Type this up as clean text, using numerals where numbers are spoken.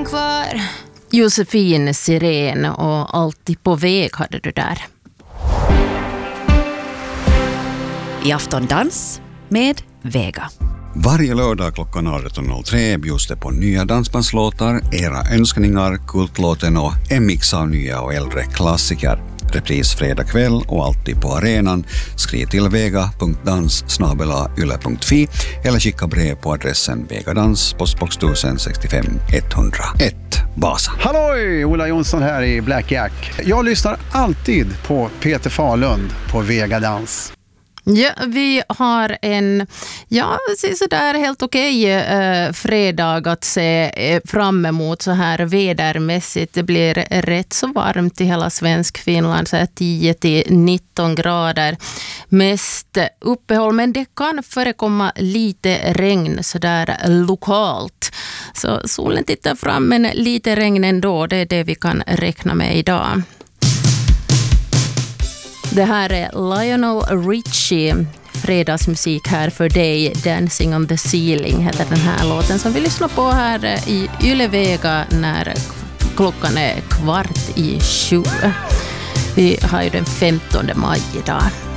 kvar. Josefin Siren och Alltid på väg hade du där. I Aftondans med Vega. Varje lördag klockan 18.03 bjuds det på nya dansbandslåtar, era önskningar, kultlåten och en mix av nya och äldre klassiker. Repris fredag kväll och alltid på arenan. Skriv till vega.dans@yle.fi eller skicka brev på adressen Vegadans, postbox 1065 101 Vasa. Halloj! Ola Jonsson här i Black Jack. Jag lyssnar alltid på Peter Falund på Vegadans. Ja, vi har en, sådär helt okej fredag att se fram emot så här vädermässigt. Det blir rätt så varmt i hela svensk Finland, så här 10-19 grader. Mest uppehåll, men det kan förekomma lite regn så där lokalt. Så solen tittar fram, men lite regn ändå, det är det vi kan räkna med idag. Det här är Lionel Richie, fredagsmusik här för dig. Dancing on the ceiling heter den här låten som vi lyssnar på här i Yle Vega när klockan är 7:15. Vi har ju den 15 maj idag.